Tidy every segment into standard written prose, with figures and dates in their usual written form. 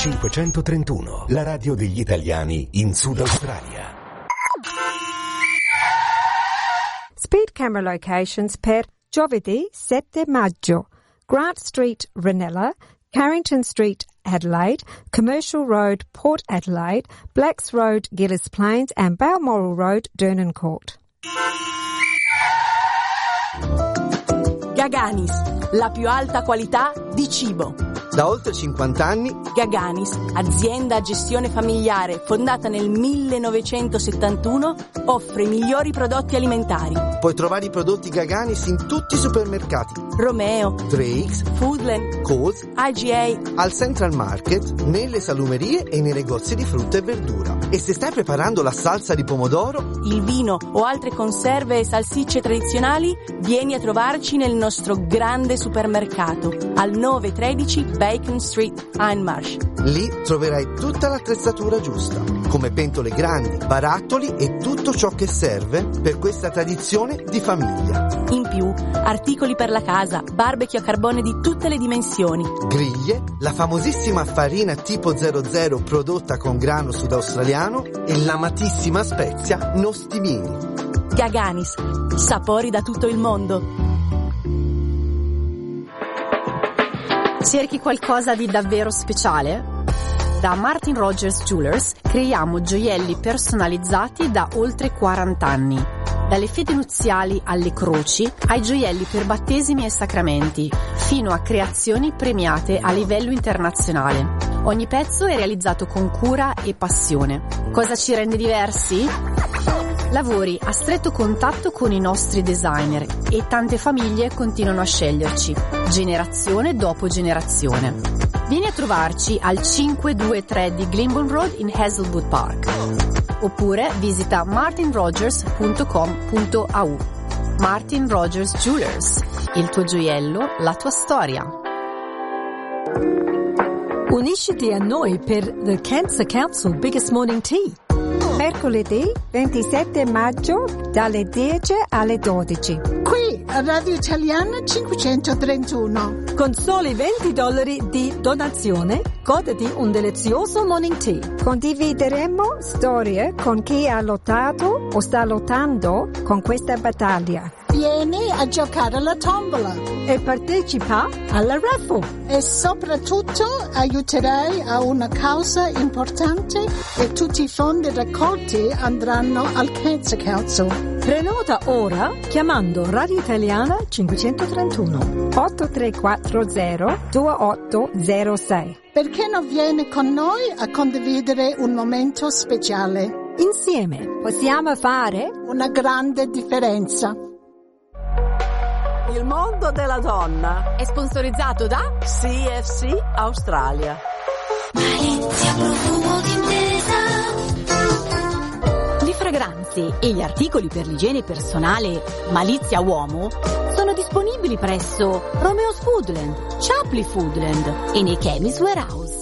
531, la radio degli italiani in Sud Australia. Speed camera locations per giovedì 7 maggio. Grant Street, Ranella, Carrington Street, Adelaide, Commercial Road, Port Adelaide, Blacks Road, Gillis Plains and Balmoral Road, Dernancourt. Gaganis, la più alta qualità di cibo. Da oltre 50 anni, Gaganis, azienda a gestione familiare fondata nel 1971, offre i migliori prodotti alimentari. puoi trovare i prodotti Gaganis in tutti i supermercati. Romeo, 3X, Foodland, Coles, IGA, al Central Market, nelle salumerie e nei negozi di frutta e verdura. E se stai preparando la salsa di pomodoro, il vino o altre conserve e salsicce tradizionali, vieni a trovarci nel nostro grande supermercato al 913 Bacon Street, Hindmarsh. lì troverai tutta l'attrezzatura giusta, come pentole grandi, barattoli e tutto ciò che serve per questa tradizione di famiglia. In più, articoli per la casa, barbecue a carbone di tutte le dimensioni. Griglie, la famosissima farina tipo 00 prodotta con grano sudaustraliano e l'amatissima spezia nostimini. Gaganis, sapori da tutto il mondo. Cerchi qualcosa di davvero speciale? Da Martin Rogers Jewelers creiamo gioielli personalizzati da oltre 40 anni. Dalle fedi nuziali alle croci, ai gioielli per battesimi e sacramenti, fino a creazioni premiate a livello internazionale. Ogni pezzo è realizzato con cura e passione. Cosa ci rende diversi? Lavori a stretto contatto con i nostri designer e tante famiglie continuano a sceglierci, generazione dopo generazione. Vieni a trovarci al 523 di Glyndebourne Road in Hazelwood Park. Oppure visita martinrogers.com.au. Martin Rogers Jewelers, il tuo gioiello, la tua storia. Unisciti a noi per The Cancer Council Biggest Morning Tea. Mercoledì 27 maggio dalle 10 alle 12. Qui a Radio Italiana 531. Con soli $20 di donazione, goditi un delizioso morning tea. Condivideremo storie con chi ha lottato o sta lottando con questa battaglia. Vieni a giocare alla tombola E partecipa alla raffle. e soprattutto aiuterai a una causa importante e tutti i fondi raccolti andranno al Cancer Council. Prenota ora chiamando Radio Italiana 531 8340 2806. Perché non vieni con noi a condividere un momento speciale? Insieme possiamo fare Una grande differenza. Il mondo della donna È sponsorizzato da CFC Australia. Malizia, profumo d'intesa. Le fragranze e gli articoli per l'igiene personale Malizia Uomo sono disponibili presso Romeo's Foodland, Chapley Foodland e nei Chemist Warehouse.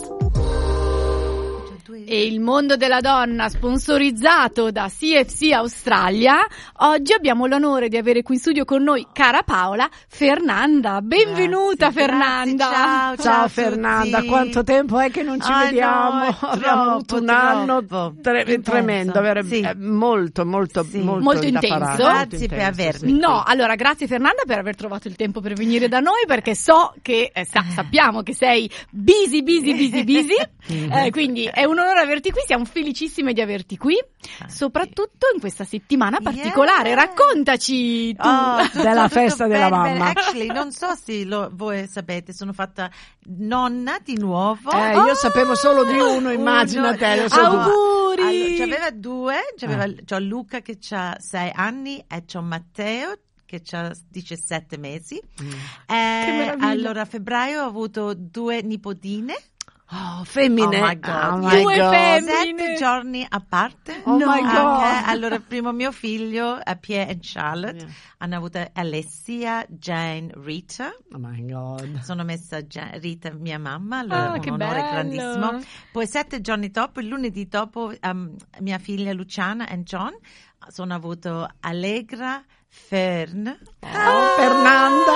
E il mondo della donna, sponsorizzato da CFC Australia. Oggi abbiamo l'onore di avere qui in studio con noi, cara Paola, Fernanda. Benvenuta. Grazie, Fernanda. Grazie, Ciao Fernanda, tutti. quanto tempo è che non ci vediamo? No, Abbiamo avuto un anno tremendo, vero? Sì. Molto Molto da intenso. fare. Grazie per avermi. No, allora grazie Fernanda per aver trovato il tempo per venire da noi, perché so che sappiamo che sei busy, quindi è un onore averti qui, siamo felicissime di averti qui, soprattutto in questa settimana particolare. Raccontaci tu della festa della mamma. Actually, non so se voi sapete, sono fatta nonna di nuovo. Io sapevo solo di uno, immagina te. Auguri! Allora, c'aveva due, c'ho Luca che ha 6 anni e c'ho Matteo che ha 17 mesi. Allora a febbraio ho avuto 2 nipotine. Femmine. Oh my God. Due femmine. 7 giorni a parte. Oh my God. Allora, primo mio figlio, Pierre e Charlotte, hanno avuto Alessia, Jane, Rita. Oh my God. Sono messa Rita, mia mamma, allora che un onore bello. grandissimo. Poi 7 giorni dopo, il lunedì dopo, mia figlia Luciana e John sono avuto Allegra, Fern. Fernanda,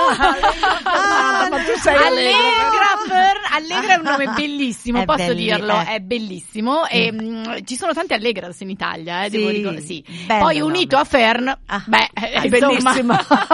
ma tu sei Allegra è un nome bellissimo, posso dirlo, è bellissimo e ci sono tante Allegra adesso in Italia, devo ricordare, sì. Poi unito a Fern, è bellissimo.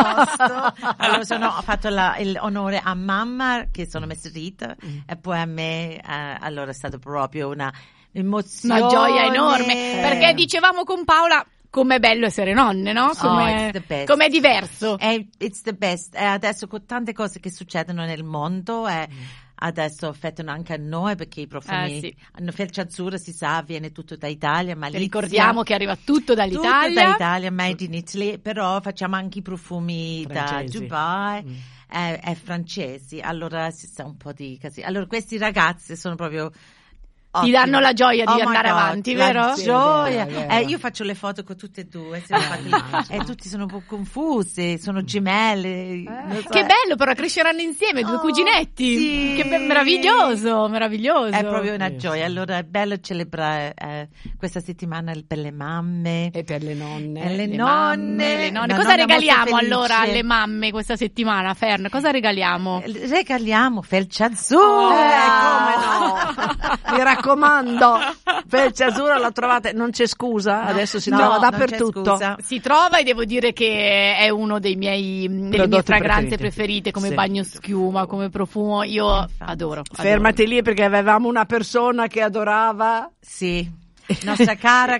Allora ho fatto l'onore a mamma che sono mesterita e poi a me, allora è stato proprio una emozione, una gioia enorme, perché dicevamo con Paola com'è bello essere nonne, no? Com'è diverso. It's the best. Adesso con tante cose che succedono nel mondo, adesso affettano anche a noi perché i profumi hanno felce azzurra, si sa, viene tutto da Italia, ma ricordiamo che arriva tutto dall'Italia. Tutto da Italia, made in Italy, però facciamo anche i profumi francesi. Da Dubai, francesi, allora si sa un po' di casino. Allora questi ragazzi sono proprio... Ti danno la gioia di andare avanti, vero? La gioia. Io faccio le foto con tutte e due e tutti sono un po' confusi, sono gemelle. Che bello, però cresceranno insieme, due cuginetti. Sì. Che meraviglioso. È proprio una gioia. Allora è bello celebrare questa settimana per le mamme e per le nonne. Le nonne. Cosa regaliamo allora alle mamme questa settimana, Fern? Cosa regaliamo? Regaliamo felce azzurra. Come no? Mi raccomando, felce azzurra la trovate, non c'è scusa, adesso si trova dappertutto. Si trova e devo dire che è uno delle mie fragranze preferite come bagno schiuma, come profumo, io adoro. Fermati lì perché avevamo una persona che adorava. Sì. Nostra cara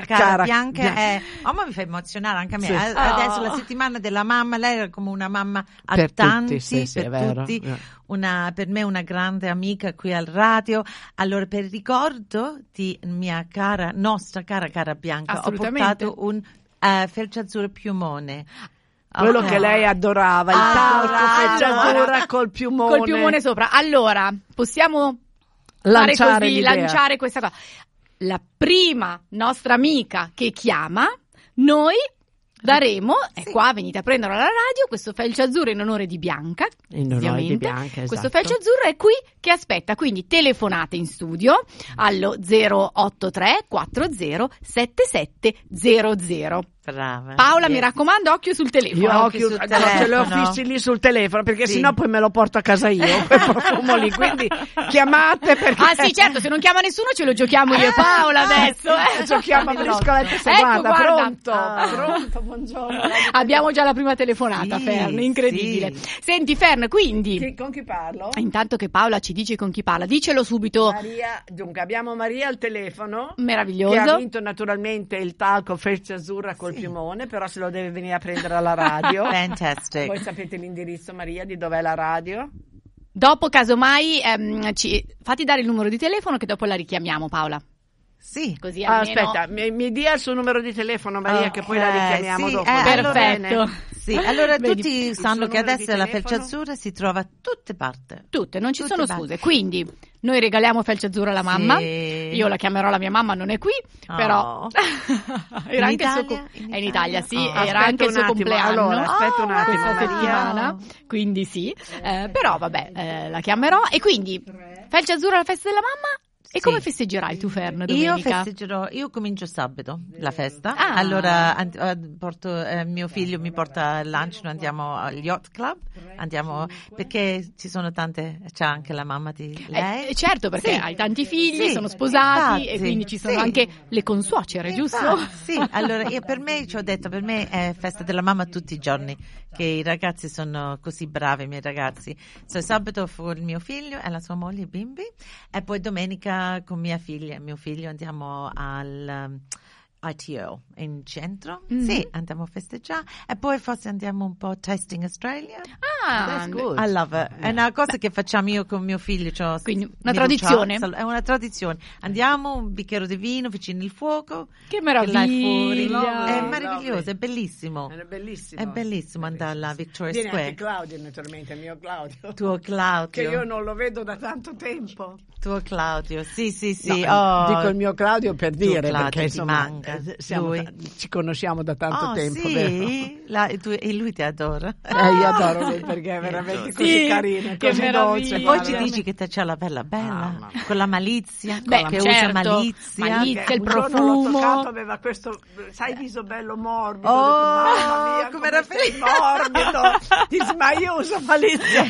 Bianca mi fa emozionare anche a me. Adesso la settimana della mamma, lei era come una mamma a tanti, per tutti. Per me una grande amica qui al radio. Allora per ricordo di nostra cara Bianca, ho portato un felce azzurro piumone. Quello che lei adorava, il talco felce azzurra col piumone sopra. Allora, possiamo lanciare questa cosa. La prima nostra amica che chiama, noi daremo, qua venite a prenderlo alla radio, questo felce azzurro in onore di Bianca. Esatto. Questo felce azzurro è qui che aspetta, quindi telefonate in studio allo 083 40 7700. Brava. Paola, mi raccomando, occhio sul telefono. Ce l'ho fissi lì sul telefono perché sennò poi me lo porto a casa io quel profumo lì, quindi chiamate perché... sì, certo, se non chiama nessuno ce lo giochiamo io e Paola adesso. Giochiamo a briscolette se guarda. Pronto, buongiorno. Abbiamo già la prima telefonata, Fern, incredibile. Senti Fern, quindi con chi parlo? Intanto che Paola ci dice con chi parla, dicelo subito. Maria, dunque abbiamo Maria al telefono, meraviglioso, che ha vinto naturalmente il talco felce azzurra col piumone, però se lo deve venire a prendere alla radio. Fantastic. Voi sapete l'indirizzo, Maria, di dov'è la radio? Dopo, casomai, fatti dare il numero di telefono che dopo la richiamiamo, Paola. Sì. Così almeno... Aspetta, mi dia il suo numero di telefono, Maria, che poi la richiamiamo dopo. Perfetto. Sì, allora tutti sanno che adesso la felce azzurra si trova da tutte parti. Tutte, non ci sono scuse. Quindi noi regaliamo felce azzurra alla mamma. Io la chiamerò la mia mamma, non è qui, però era anche è in Italia, sì, era anche il suo compleanno. Allora, aspetta un attimo, questa settimana, quindi sì. Però vabbè, la chiamerò e quindi felce azzurra alla festa della mamma. E come festeggerai tu, Fern, domenica? Io comincio sabato la festa. Allora porto mio figlio mi porta al lunch, noi andiamo al Yacht Club, perché ci sono tante, c'è anche la mamma di lei. Certo, perché hai tanti figli, sono sposati e quindi ci sono anche le consuocere, giusto? Sì, allora per me è festa della mamma tutti i giorni, che i ragazzi sono così bravi, i miei ragazzi. Sabato con il mio figlio e la sua moglie, i bimbi, e poi domenica con mia figlia e mio figlio andiamo al ITO in centro. Sì, andiamo a festeggiare e poi forse andiamo un po' a Tasting Australia. That's good. I love it. È una cosa che facciamo io con mio figlio. Quindi una tradizione. È una tradizione. Andiamo, un bicchiere di vino vicino al fuoco. Che meraviglia. È meraviglioso, è bellissimo. È bellissimo andare alla Victoria Square. Viene anche Claudio, naturalmente, il mio Claudio. Tuo Claudio. Che io non lo vedo da tanto tempo. Tuo Claudio, sì. No, dico il mio Claudio per dire, Claudio, perché insomma ci conosciamo da tanto tempo, sì? vero? E lui ti adora. Io adoro lui perché è veramente così carino, così dolce. Poi ci dici che c'è la bella, con la malizia, che usa malizia, il profumo. L'ho toccato, aveva questo, sai, viso bello morbido. Mamma mia, come era morbido. Dici, ma io uso malizia.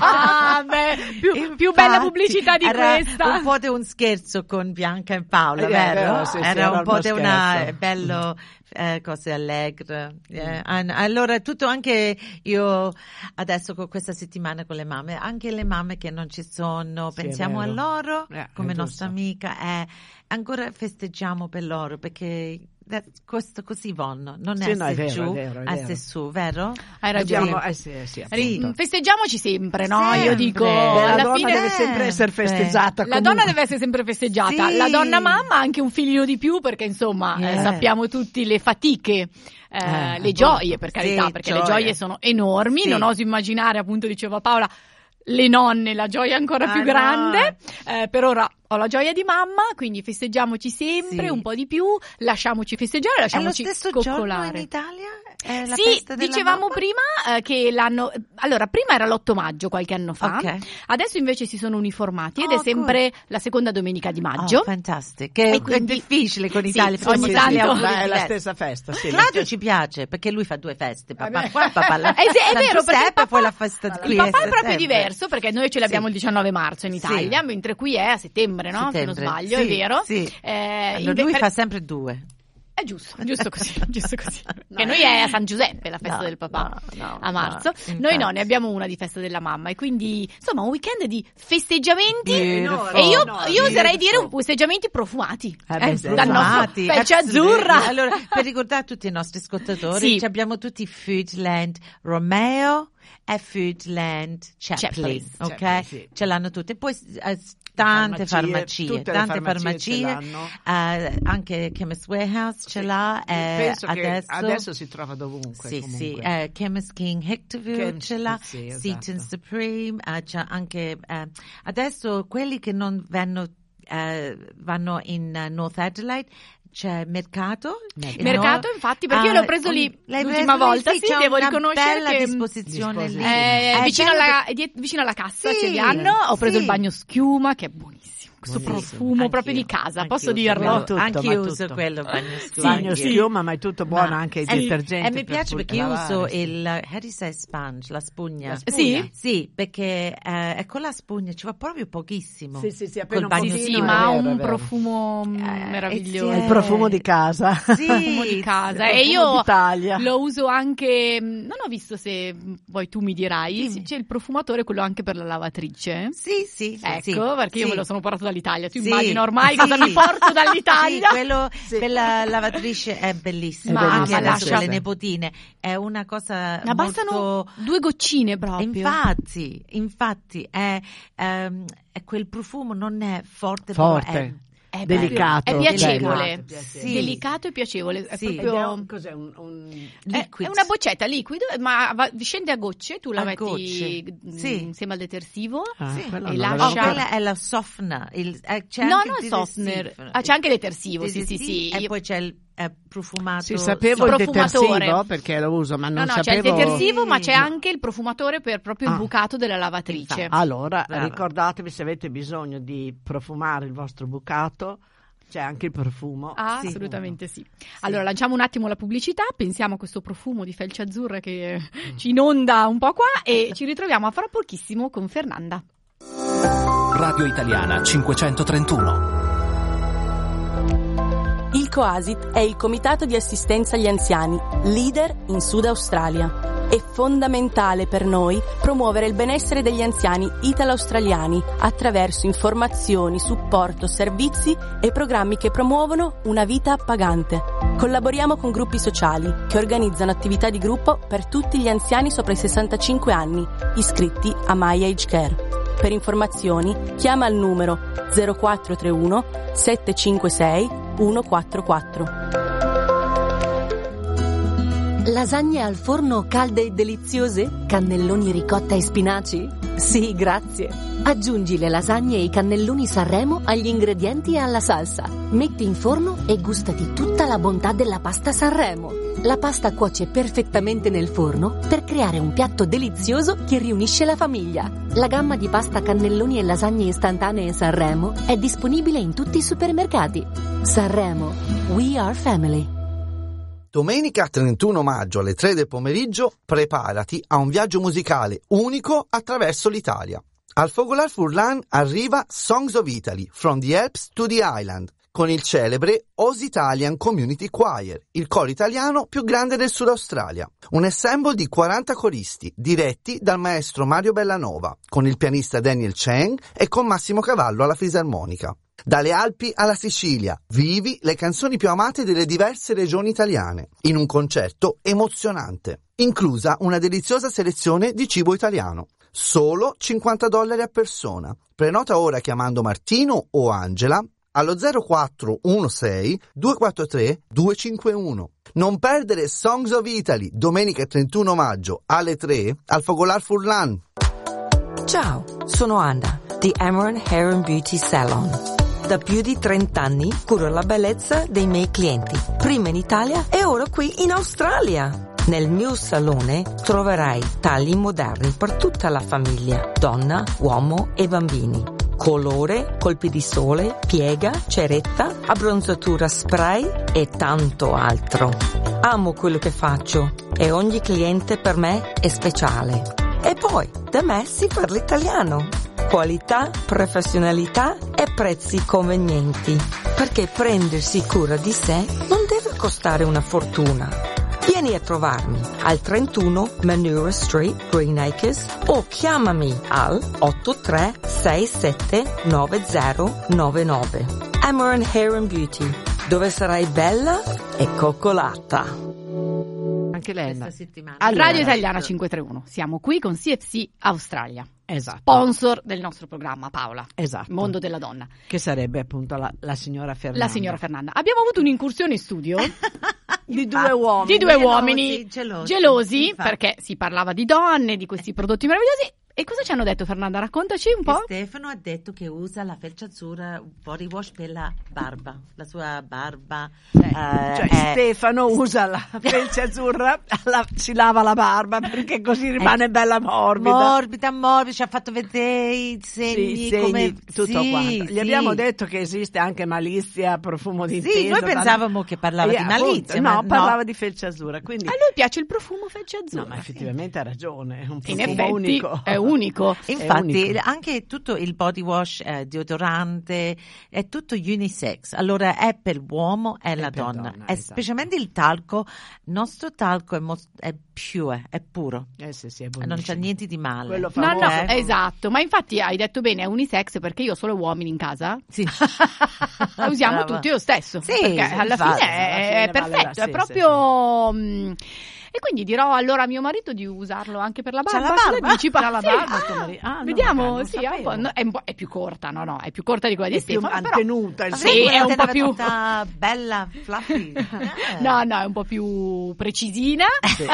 Più bella pubblicità di era questa. Un po' di un scherzo con Bianca e Paola, vero? Era un po' di una bello cose allegre. Allora tutto, anche io adesso con questa settimana con le mamme, anche le mamme che non ci sono, pensiamo a loro come nostra amica, ancora festeggiamo per loro, perché questo così vanno, non è se giù, è su, vero? Hai ragione. Sì. Festeggiamoci sempre, no? Sempre. Io dico, la donna fine deve sempre essere festeggiata. La donna deve essere sempre festeggiata. Sì. La donna mamma anche un filino di più, perché insomma sappiamo tutti le fatiche, le gioie, per carità, perché le gioie sono enormi. Non oso immaginare, appunto diceva Paola, le nonne, la gioia ancora più grande. Per ora ho la gioia di mamma, quindi festeggiamoci sempre un po' di più, lasciamoci festeggiare, lasciamoci coccolare. È lo stesso giorno in Italia? La sì, festa della dicevamo mamma? prima che l'anno... Allora, prima era l'8 maggio qualche anno fa, adesso invece si sono uniformati ed è sempre la seconda domenica di maggio. Fantastico, che quindi, è difficile con l'Italia. Ogni tanto è la stessa festa. Claudio ci piace, perché lui fa 2 feste, papà qua, papà là. È vero, perché papà, poi la festa qui. Il papà è proprio diverso, perché noi ce l'abbiamo il 19 marzo in Italia, mentre qui è a settembre, no? Se non sbaglio, è vero. Sì. Allora lui fa sempre 2. È giusto così. No, che noi è a San Giuseppe la festa del papà a marzo. Noi no, ne abbiamo una di festa della mamma, e quindi insomma un weekend di festeggiamenti e io oserei dire festeggiamenti profumati dal nostro Felce Azzurra. Allora, per ricordare a tutti i nostri ascoltatori, abbiamo tutti Foodland Romeo e Foodland Chaplin, ok? Ce l'hanno tutte. Poi tante farmacie, anche Chemist Warehouse ce l'ha. Penso che adesso si trova dovunque. Sì, Chemist King Hectorville ce l'ha, Seaton Supreme, c'è anche adesso quelli che non vanno in North Adelaide. C'è Mercato, infatti, perché io l'ho preso lì l'ultima volta, devo riconoscere bella che disposizione lì. Vicino alla cassa ce li hanno. Ho preso il bagno schiuma, che è buonissimo. Questo profumo proprio di casa, posso dirlo? Anche io uso quello, bagno schiuma, ma è tutto buono, anche i detergenti. E mi piace perché io uso il how do you say sponge, la spugna. Sì, perché con la spugna ci va proprio pochissimo. Sì, appena col bagno sì, ma ha un profumo meraviglioso. Il profumo di casa. Di casa. E io lo uso anche, non ho visto se poi tu mi dirai, c'è il profumatore, quello anche per la lavatrice. Sì. Ecco, perché io me lo sono portato dall'Italia. Tu immagini ormai cosa mi porto dall'Italia? Quello per la lavatrice è bellissimo. Anche adesso per le nipotine è una cosa ma bastano 2 goccine proprio. Infatti è quel profumo, non è forte. Però è delicato, è piacevole, delicato e piacevole. È proprio cos'è un è una boccetta liquido, ma scende a gocce, tu la metti insieme al detersivo e lascia. Quella è la softener. No, il softener. C'è anche il detersivo, sì. E poi c'è il profumato. Sì, sapevo il detersivo perché lo uso, ma non sapevo. C'è il detersivo, ma c'è anche il profumatore per proprio il bucato della lavatrice. Allora, ricordatevi, se avete bisogno di profumare il vostro bucato, c'è anche il profumo. Assolutamente sì. Allora lanciamo un attimo la pubblicità, pensiamo a questo profumo di felce azzurra che ci inonda un po' qua, e ci ritroviamo a fra pochissimo con Fernanda. Radio Italiana 531. Il COASIT è il Comitato di Assistenza agli Anziani, leader in Sud Australia. È fondamentale per noi promuovere il benessere degli anziani italo-australiani attraverso informazioni, supporto, servizi e programmi che promuovono una vita appagante. Collaboriamo con gruppi sociali che organizzano attività di gruppo per tutti gli anziani sopra i 65 anni, iscritti a My Age Care. Per informazioni chiama il numero 0431 756 144. Lasagne al forno calde e deliziose? Cannelloni ricotta e spinaci? Sì, grazie. Aggiungi le lasagne e i cannelloni Sanremo agli ingredienti e alla salsa. Metti in forno e gustati tutta la bontà della pasta Sanremo. La pasta cuoce perfettamente nel forno per creare un piatto delizioso che riunisce la famiglia. La gamma di pasta cannelloni e lasagne istantanee Sanremo è disponibile in tutti i supermercati. Sanremo, we are family. Domenica 31 maggio alle 3 del pomeriggio preparati a un viaggio musicale unico attraverso l'Italia. Al Fogolar Furlan arriva Songs of Italy, From the Alps to the Island, con il celebre Oz Italian Community Choir, il coro italiano più grande del Sud Australia. Un ensemble di 40 coristi, diretti dal maestro Mario Bellanova, con il pianista Daniel Cheng e con Massimo Cavallo alla fisarmonica. Dalle Alpi alla Sicilia, vivi le canzoni più amate delle diverse regioni italiane, in un concerto emozionante, inclusa una deliziosa selezione di cibo italiano. Solo $50 a persona. Prenota ora chiamando Martino o Angela allo 0416 243 251. Non perdere Songs of Italy domenica 31 maggio alle 3 al Fogolar Furlan. Ciao, sono Anna di Amaran Hair and Beauty Salon. Da più di 30 anni curo la bellezza dei miei clienti, prima in Italia e ora qui in Australia. Nel mio salone troverai tagli moderni per tutta la famiglia, donna, uomo e bambini. Colore, colpi di sole, piega, ceretta, abbronzatura spray e tanto altro. Amo quello che faccio e ogni cliente per me è speciale. E poi, da me si parla italiano. Qualità, professionalità e prezzi convenienti. Perché prendersi cura di sé non deve costare una fortuna. Vieni a trovarmi al 31 Manura Street, Green Acres, o chiamami al 83679099. Amaran Hair and Beauty, dove sarai bella e coccolata. Anche lei. Allora, Radio Italiana 531. Siamo qui con CFC Australia. Esatto. Sponsor del nostro programma, Paola. Esatto. Mondo della donna. Che sarebbe appunto la signora Fernanda. La signora Fernanda. Abbiamo avuto un'incursione in studio di due uomini. Di due uomini gelosi infatti. Perché si parlava di donne, di questi prodotti meravigliosi. E cosa ci hanno detto, Fernanda? Raccontaci un po'. Stefano ha detto che usa la felce azzurra body wash per la barba, la sua barba. Stefano usa la felce azzurra, si lava la barba perché così rimane bella morbida. Morbida, ci ha fatto vedere i segni, come tutto quanto. Gli abbiamo detto che esiste anche malizia, profumo di Sì, noi pensavamo che parlava di malizia. No, parlava di felce azzurra. Quindi... A lui piace il profumo felce azzurra. No, ma effettivamente ha ragione, è un in profumo effetti, unico. È unico. Infatti anche tutto il body wash, deodorante, è tutto unisex. Allora è per l'uomo e la donna. Esatto. Specialmente il talco. Il nostro talco è pure, è puro. Sì, è non c'è niente di male. Quello No, esatto. Ma infatti hai detto bene, è unisex perché io ho solo uomini in casa. Sì. La usiamo tutti lo stesso. Sì, perché alla fine è perfetto, è proprio... E quindi dirò allora a mio marito di usarlo anche per la barba. C'ha la barba? C'ha la barba, tuo marito. Vediamo, sì, è più corta, no, è più corta di quella di Stefano. È più mantenuta. Sì, è un po' più bella, fluffy. No, è un po' più precisina. Sì.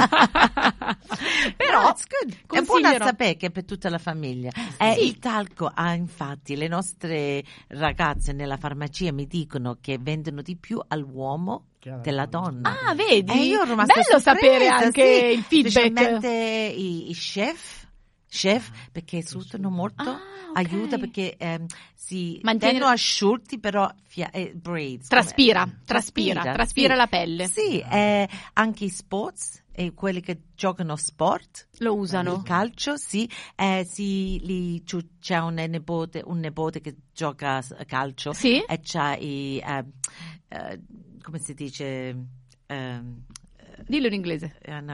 Però è buono a sapere che è per tutta la famiglia. Il talco infatti le nostre ragazze nella farmacia mi dicono che vendono di più all'uomo della donna. Ah, vedi? Io ero bello sapere anche il feedback. Specialmente i chef perché suttano molto, aiuta perché si tengono asciutti però braids. Traspira la pelle. Sì, anche i sports e quelli che giocano sport lo usano. Il calcio, sì, c'è un nipote che gioca a calcio, sì? E c'ha i come si dice? Dillo in inglese.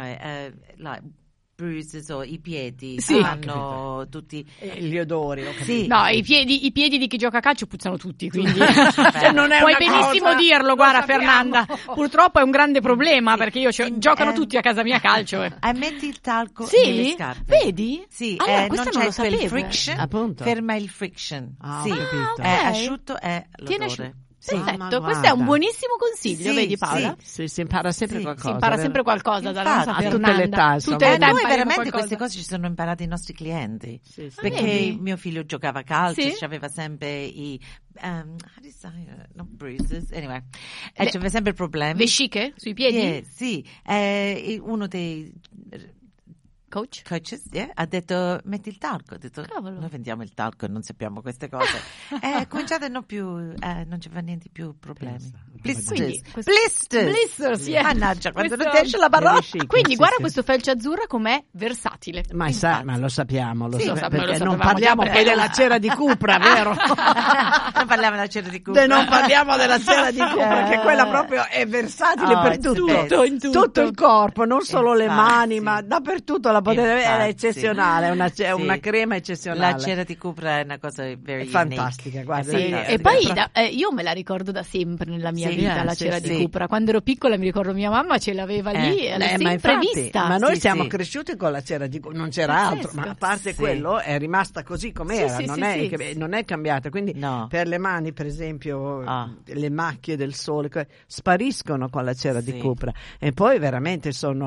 Bruises o i piedi hanno tutti gli odori. Sì. No, i piedi di chi gioca a calcio puzzano tutti, quindi non è puoi una benissimo cosa, dirlo, guarda Fernanda. Purtroppo è un grande problema perché io giocano tutti a casa mia a calcio. Metti il talco nelle scarpe. Vedi? Sì, allora, non non c'è il friction, appunto. ferma il friction. Ho sì, capito. è asciutto è l'odore. Perfetto, questo è un buonissimo consiglio, vedi Paola? Sì, si impara sempre qualcosa. Si impara sempre qualcosa dalla nostra Fernanda. A tutte le età, insomma. Noi veramente queste cose ci sono imparate i nostri clienti. Perché mio figlio giocava a calcio, aveva sempre i not bruises, anyway. C'aveva sempre problemi. Vesciche sui piedi? Sì, uno dei coaches ha detto metti il talco. Ho detto noi vendiamo il talco e non sappiamo queste cose. Cominciate non ci fa niente più problemi. Blisters. Mannaggia, quando non ti esce la parola. Quindi guarda questo felce azzurra com'è versatile. Ma lo sappiamo, perché non parliamo poi della cera di Cupra, vero? Non parliamo della cera di Cupra. Non parliamo della cera di Cupra, che quella proprio è versatile per tutto. Tutto il corpo, non solo le mani, ma dappertutto la potete è eccezionale, è una crema eccezionale. La cera di Cupra è una cosa fantastica, guarda. E poi io me la ricordo da sempre nella mia vita, la cera di Cupra. Quando ero piccola mi ricordo mia mamma ce l'aveva lì, l'ho sempre vista. Ma noi siamo cresciuti con la cera di Cupra, non c'era altro, ma a parte quello è rimasta così com'era, non è cambiata. Quindi per le mani, per esempio, le macchie del sole spariscono con la cera di Cupra, e poi veramente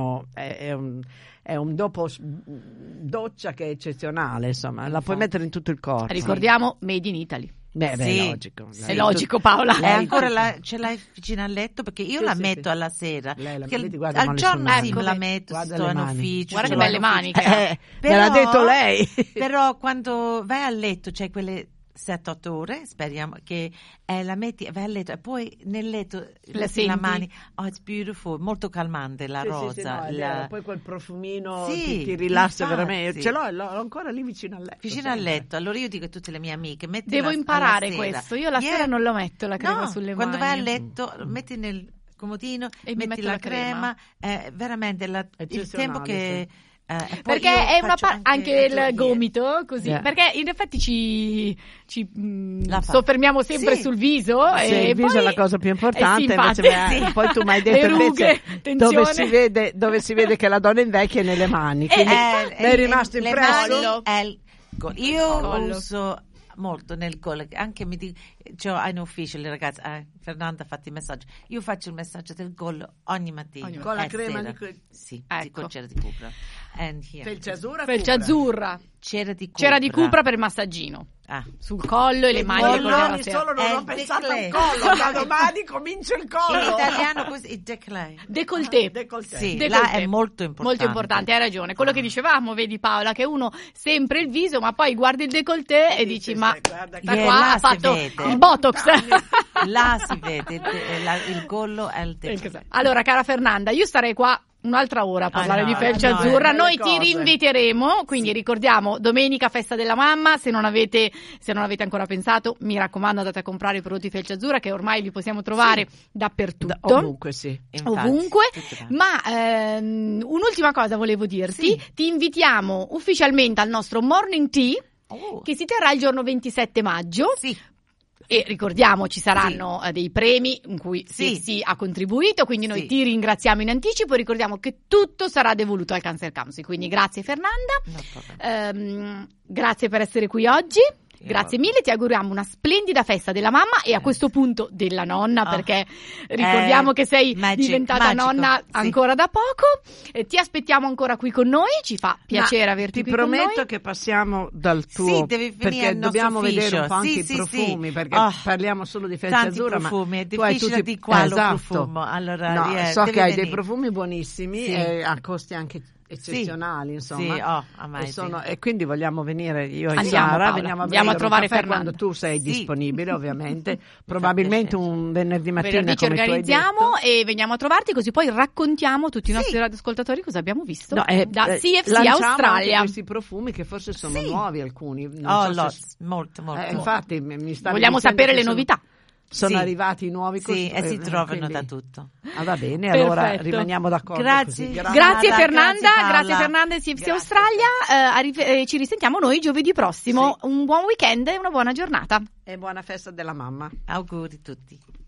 è un dopo doccia che è eccezionale, insomma, la puoi mettere in tutto il corpo. Ricordiamo Made in Italy. È logico. È logico, Paola. E ancora ce l'hai vicino al letto? Perché io la metto alla sera. Al giorno me la metto, sto in ufficio. Guarda che belle mani. Me l'ha detto lei. Però quando vai a letto c'è quelle 7-8 ore, speriamo che la metti, vai a letto e poi nel letto la mani, it's beautiful, molto calmante la rosa. Poi quel profumino ti rilassa veramente. Ce l'ho ancora lì vicino al letto. Vicino al letto. Allora io dico a tutte le mie amiche, devo imparare questo. Io la sera non lo metto la crema sulle mani. Quando vai a letto metti nel comodino e metti la crema. Veramente il tempo che perché è anche il gomito così, perché in effetti ci soffermiamo sempre sul viso, e il viso poi è la cosa più importante, invece poi tu mi hai detto rughe, invece dove si vede che la donna invecchia è nelle mani, quindi è rimasto impresso. Io uso molto nel collo, anche in ufficio le ragazze, Fernanda fatti il messaggio, io faccio il messaggio del collo ogni mattina con la crema di con cera di Cupra. Felce azzurra, cera di Cupra per il massaggino sul collo e le mani. Non ho pensato al collo, da domani comincio il collo. In italiano così décolleté. Sì, là è molto importante, hai ragione, quello che dicevamo, vedi Paola, che uno sempre il viso, ma poi guardi il décolleté e dici ma qua ha fatto il botox. Là si vede il collo e il décolleté. Allora, cara Fernanda, io starei qua un'altra ora a parlare di felce azzurra. Noi ti rinviteremo, quindi ricordiamo domenica festa della mamma. Se non avete ancora pensato, mi raccomando, andate a comprare i prodotti felce azzurra, che ormai li possiamo trovare dappertutto, ovunque. Ma un'ultima cosa volevo dirti, ti invitiamo ufficialmente al nostro morning tea che si terrà il giorno 27 maggio. E ricordiamo, ci saranno dei premi in cui si ha contribuito, quindi noi ti ringraziamo in anticipo e ricordiamo che tutto sarà devoluto al Cancer Council. Quindi grazie Fernanda, grazie per essere qui oggi. Grazie mille, ti auguriamo una splendida festa della mamma e a questo punto della nonna, perché ricordiamo che sei diventata nonna ancora da poco. Ti aspettiamo ancora qui con noi, ci fa piacere averti qui con noi. Ti prometto che passiamo dal tuo, perché dobbiamo vedere un po' anche i profumi, perché parliamo solo di felce azzurra, profumi, ma è difficile di quale profumo. Allora, so che hai dei profumi buonissimi a costi anche eccezionali, insomma, e quindi vogliamo venire io e Sara, andiamo a trovare Fernanda quando tu sei disponibile, ovviamente. Probabilmente un venerdì mattina ci organizziamo e veniamo a trovarti, così poi raccontiamo a tutti i nostri radioascoltatori cosa abbiamo visto da CFC Australia. Questi profumi che forse sono nuovi, alcuni molto infatti vogliamo sapere le novità. Sono arrivati i nuovi e si trovano da tutto. Va bene, allora rimaniamo d'accordo. Grazie Fernanda, grazie Fernanda e CFC Australia. Ci risentiamo noi giovedì prossimo. Un buon weekend e una buona giornata. E buona festa della mamma. Auguri tutti.